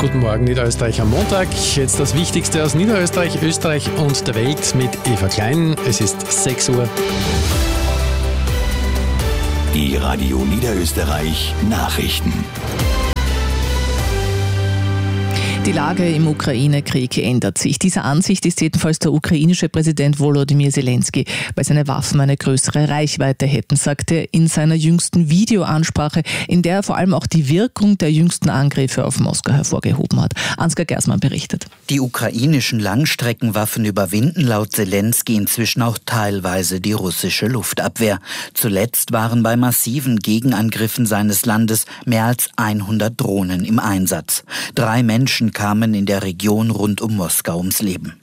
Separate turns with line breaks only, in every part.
Guten Morgen, Niederösterreich am Montag. Jetzt das Wichtigste aus Niederösterreich, Österreich und der Welt mit Eva Klein. Es ist 6 Uhr.
Die Radio Niederösterreich Nachrichten.
Die Lage im Ukraine-Krieg ändert sich. Dieser Ansicht ist jedenfalls der ukrainische Präsident Volodymyr Zelensky, weil seine Waffen eine größere Reichweite hätten, sagte er in seiner jüngsten Videoansprache, in der er vor allem auch die Wirkung der jüngsten Angriffe auf Moskau hervorgehoben hat. Ansgar Gersmann berichtet.
Die ukrainischen Langstreckenwaffen überwinden laut Zelensky inzwischen auch teilweise die russische Luftabwehr. Zuletzt waren bei massiven Gegenangriffen seines Landes mehr als 100 Drohnen im Einsatz. 3 Menschen kamen in der Region rund um Moskau ums Leben.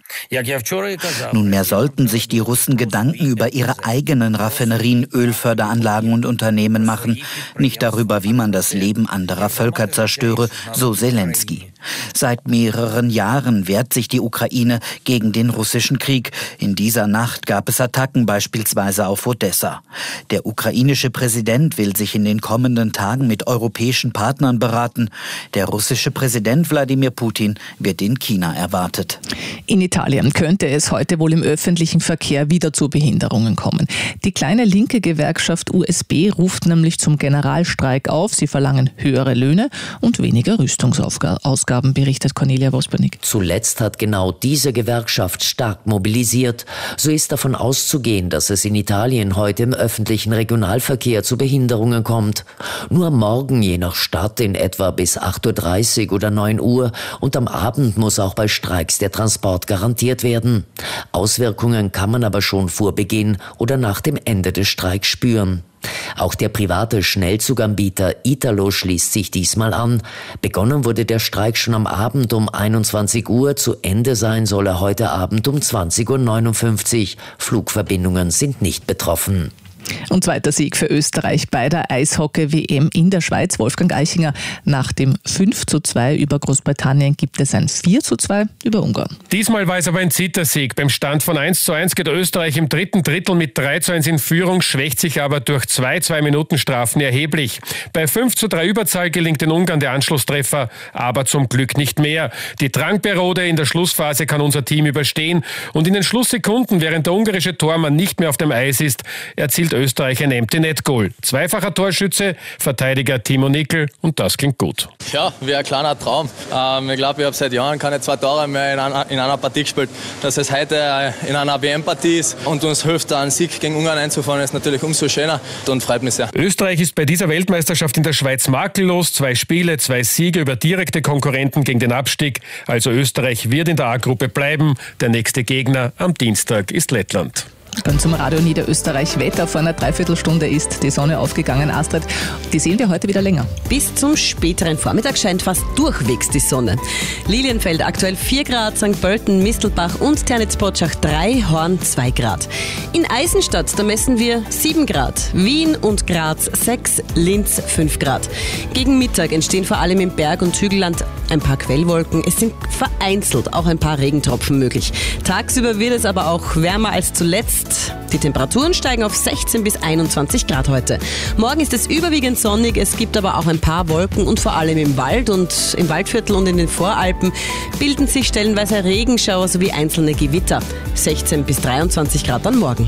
Nunmehr sollten sich die Russen Gedanken über ihre eigenen Raffinerien, Ölförderanlagen und Unternehmen machen, nicht darüber, wie man das Leben anderer Völker zerstöre, so Zelensky. Seit mehreren Jahren wehrt sich die Ukraine gegen den russischen Krieg. In dieser Nacht gab es Attacken beispielsweise auf Odessa. Der ukrainische Präsident will sich in den kommenden Tagen mit europäischen Partnern beraten. Der russische Präsident Wladimir Putin wird in China erwartet.
In Italien könnte es heute wohl im öffentlichen Verkehr wieder zu Behinderungen kommen. Die kleine linke Gewerkschaft USB ruft nämlich zum Generalstreik auf. Sie verlangen höhere Löhne und weniger Rüstungsausgaben, berichtet Cornelia Wospernick.
Zuletzt hat genau diese Gewerkschaft stark mobilisiert. So ist davon auszugehen, dass es in Italien heute im öffentlichen Regionalverkehr zu Behinderungen kommt. Nur morgen je nach Stadt in etwa bis 8.30 Uhr oder 9 Uhr und am Abend muss auch bei Streiks der Transport garantiert werden. Auswirkungen kann man aber schon vor Beginn oder nach dem Ende des Streiks spüren. Auch der private Schnellzuganbieter Italo schließt sich diesmal an. Begonnen wurde der Streik schon am Abend um 21 Uhr. Zu Ende sein soll er heute Abend um 20.59 Uhr. Flugverbindungen sind nicht betroffen.
Und zweiter Sieg für Österreich bei der Eishockey-WM in der Schweiz. Wolfgang Eichinger, nach dem 5:2 über Großbritannien gibt es ein 4:2 über Ungarn.
Diesmal war es aber ein Zittersieg. Beim Stand von 1:1 geht Österreich im dritten Drittel mit 3:1 in Führung, schwächt sich aber durch 2 Minuten-Strafen erheblich. Bei 5:3 Überzahl gelingt den Ungarn der Anschlusstreffer, aber zum Glück nicht mehr. Die Drangperiode in der Schlussphase kann unser Team überstehen und in den Schlusssekunden, während der ungarische Tormann nicht mehr auf dem Eis ist, erzielt Österreich ein Empty-Net-Goal. Zweifacher Torschütze, Verteidiger Timo Nickel und das klingt gut.
Ja, wie ein kleiner Traum. Ich glaube, ich habe seit Jahren keine 2 Tore mehr in einer Partie gespielt. Dass es heute in einer WM-Partie ist und uns hilft, einen Sieg gegen Ungarn einzufahren, ist natürlich umso schöner und freut mich sehr.
Österreich ist bei dieser Weltmeisterschaft in der Schweiz makellos. 2 Spiele, 2 Siege über direkte Konkurrenten gegen den Abstieg. Also Österreich wird in der A-Gruppe bleiben. Der nächste Gegner am Dienstag ist Lettland.
Dann zum Radio Niederösterreich Wetter. Vor einer Dreiviertelstunde ist die Sonne aufgegangen. Astrid, die sehen wir heute wieder länger.
Bis zum späteren Vormittag scheint fast durchwegs die Sonne. Lilienfeld aktuell 4 Grad, St. Pölten, Mistelbach und Ternitz-Potschach 3, Horn 2 Grad. In Eisenstadt, da messen wir 7 Grad. Wien und Graz 6, Linz 5 Grad. Gegen Mittag entstehen vor allem im Berg- und Hügelland ein paar Quellwolken. Es sind vereinzelt auch ein paar Regentropfen möglich. Tagsüber wird es aber auch wärmer als zuletzt. Die Temperaturen steigen auf 16 bis 21 Grad heute. Morgen ist es überwiegend sonnig, es gibt aber auch ein paar Wolken und vor allem im Wald und im Waldviertel und in den Voralpen bilden sich stellenweise Regenschauer sowie einzelne Gewitter. 16 bis 23 Grad dann morgen.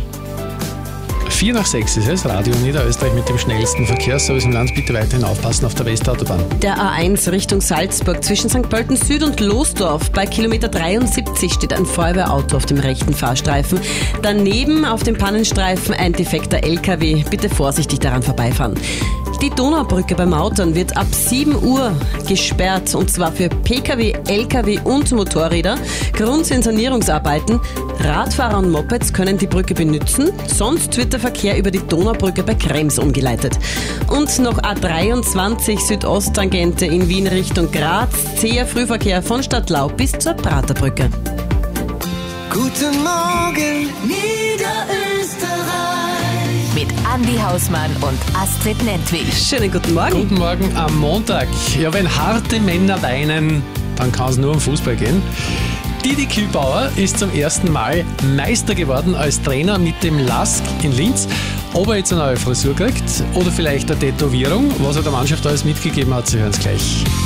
5:55 ist es, Radio Niederösterreich mit dem schnellsten Verkehrsservice im Land. Bitte weiterhin aufpassen auf der Westautobahn.
Der A1 Richtung Salzburg zwischen St. Pölten Süd und Losdorf. Bei Kilometer 73 steht ein Feuerwehrauto auf dem rechten Fahrstreifen. Daneben auf dem Pannenstreifen ein defekter LKW. Bitte vorsichtig daran vorbeifahren. Die Donaubrücke bei Mautern wird ab 7 Uhr gesperrt, und zwar für Pkw, Lkw und Motorräder. Grund sind Sanierungsarbeiten. Radfahrer und Mopeds können die Brücke benutzen, sonst wird der Verkehr über die Donaubrücke bei Krems umgeleitet. Und noch A23 Südosttangente in Wien Richtung Graz, zäher Frühverkehr von Stadtlau bis zur Praterbrücke.
Guten Morgen, Niederösterreich.
Mit Andi Hausmann und Astrid Nentwich.
Schönen guten Morgen.
Guten Morgen am Montag. Ja, wenn harte Männer weinen, dann kann es nur um Fußball gehen. Didi Kühlbauer ist zum ersten Mal Meister geworden als Trainer mit dem LASK in Linz. Ob er jetzt eine neue Frisur kriegt oder vielleicht eine Tätowierung, was er der Mannschaft alles mitgegeben hat, Sie hören es gleich.